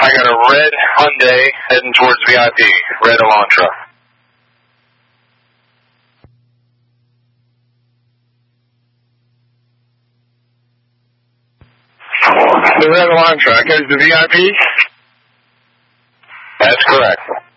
I got a red Hyundai heading towards VIP, red Elantra. The red Elantra goes to VIP? That's correct.